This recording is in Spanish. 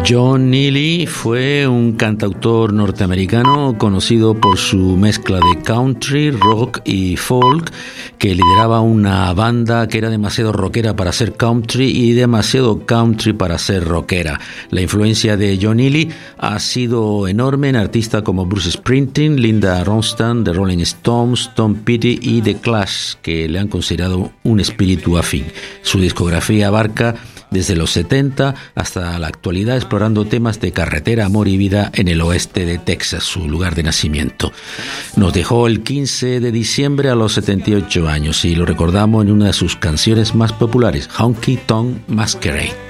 John Neely fue un cantautor norteamericano conocido por su mezcla de country, rock y folk, que lideraba una banda que era demasiado rockera para ser country y demasiado country para ser rockera. La influencia de John Neely ha sido enorme en artistas como Bruce Springsteen, Linda Ronstadt, The Rolling Stones, Tom Petty y The Clash, que le han considerado un espíritu afín. Su discografía abarca desde los 70 hasta la actualidad, explorando temas de carretera, amor y vida en el oeste de Texas, su lugar de nacimiento. Nos dejó el 15 de diciembre a los 78 años y lo recordamos en una de sus canciones más populares, Honky Tonk Masquerade.